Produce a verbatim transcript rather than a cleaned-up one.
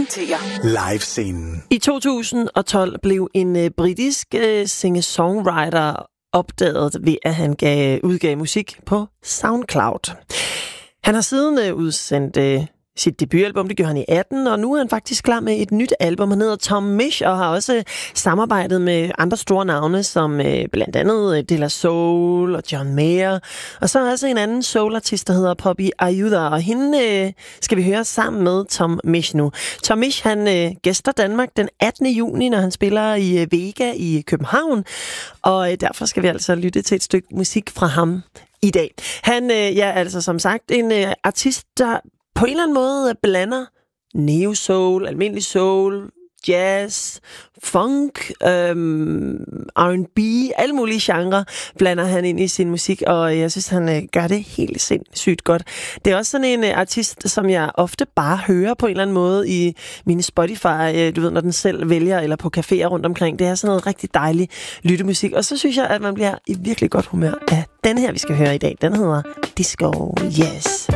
præsenterer Live-scenen. I to tusind og tolv blev en uh, britisk uh, singer-songwriter opdaget ved, at han gav, udgav musik på SoundCloud. Han har siden uh, udsendt uh, sit debutalbum, det gjorde han i atten, og nu er han faktisk klar med et nyt album. Han hedder Tom Misch og har også samarbejdet med andre store navne, som øh, blandt andet øh, De La Soul og John Mayer. Og så er også en anden soulartist, der hedder Poppy Ayuda, og hende øh, skal vi høre sammen med Tom Misch nu. Tom Misch, han øh, gæster Danmark den attende juni, når han spiller i øh, Vega i København, og øh, derfor skal vi altså lytte til et stykke musik fra ham i dag. Han øh, ja, altså som sagt en øh, artist, der på en eller anden måde blander neo-soul, almindelig soul, jazz, funk, øhm, R and B, alle mulige genrer blander han ind i sin musik, og jeg synes, han øh, gør det helt sindssygt godt. Det er også sådan en øh, artist, som jeg ofte bare hører på en eller anden måde i mine Spotify, øh, du ved, når den selv vælger, eller på caféer rundt omkring. Det er sådan noget rigtig dejlig lyttemusik, og så synes jeg, at man bliver i virkelig godt humør af den her, vi skal høre i dag. Den hedder Disco Yes.